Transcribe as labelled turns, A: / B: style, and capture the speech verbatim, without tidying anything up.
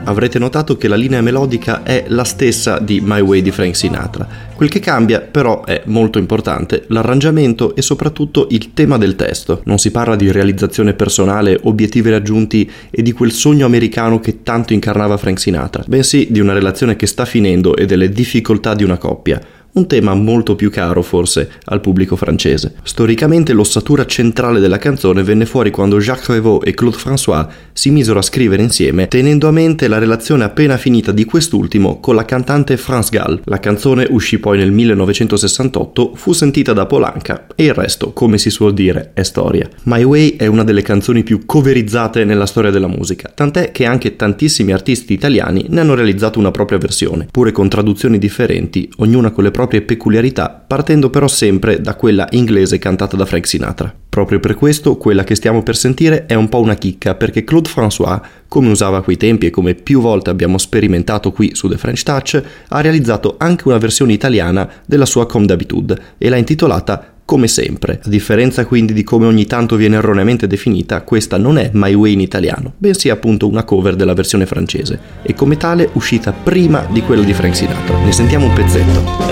A: avrete notato che la linea melodica è la stessa di My Way di Frank Sinatra. Quel che cambia però è molto importante l'arrangiamento e soprattutto il tema del testo. Non si parla di realizzazione personale, obiettivi raggiunti e di quel sogno americano che tanto incarnava Frank Sinatra, bensì di una relazione che sta finendo e delle difficoltà di una coppia. Un tema molto più caro forse al pubblico francese. Storicamente l'ossatura centrale della canzone venne fuori quando Jacques Prévost e Claude François si misero a scrivere insieme, tenendo a mente la relazione appena finita di quest'ultimo con la cantante France Gall. La canzone uscì poi nel millenovecentosessantotto, fu sentita da Polanca e il resto, come si suol dire, è storia. My Way è una delle canzoni più coverizzate nella storia della musica, tant'è che anche tantissimi artisti italiani ne hanno realizzato una propria versione, pure con traduzioni differenti, ognuna con le proprie peculiarità, partendo però sempre da quella inglese cantata da Frank Sinatra. Proprio per questo quella che stiamo per sentire è un po' una chicca, perché Claude François, come usava a quei tempi e come più volte abbiamo sperimentato qui su The French Touch, ha realizzato anche una versione italiana della sua Comme d'habitude e l'ha intitolata Come sempre. A differenza quindi di come ogni tanto viene erroneamente definita, questa non è My Way in italiano, bensì appunto una cover della versione francese e come tale uscita prima di quella di Frank Sinatra. Ne sentiamo un pezzetto.